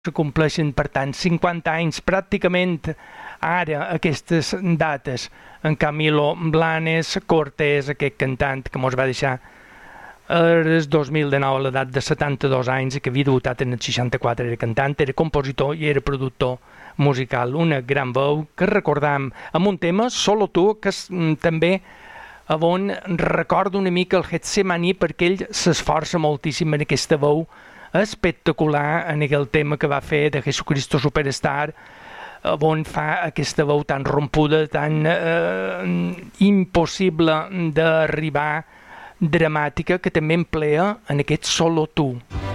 se compleixen, per tant, 50 anys pràcticament ara, aquestes dates, en Camilo Blanes Cortés, aquest cantant que mos va deixar el 2019 a l'edat de 72 anys i que havia debutat en el 64, era cantant, era compositor i era productor musical. Una gran veu que recordam amb un tema, Solo tu, que també on recordo una mica el Getsemaní perquè ell s'esforça moltíssim en aquesta veu espectacular en aquell tema que va fer de Jesucristo Superstar, on fa aquesta veu tan rompuda, tan impossible d'arribar, dramàtica, que també emplea en aquest Solo tu.